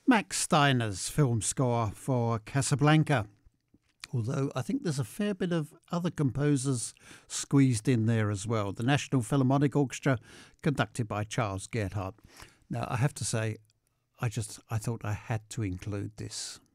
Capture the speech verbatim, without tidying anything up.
Max Steiner's film score for Casablanca. Although I think there's a fair bit of other composers squeezed in there as well. The National Philharmonic Orchestra, conducted by Charles Gerhardt. Now, I have to say, I just I thought I had to include this.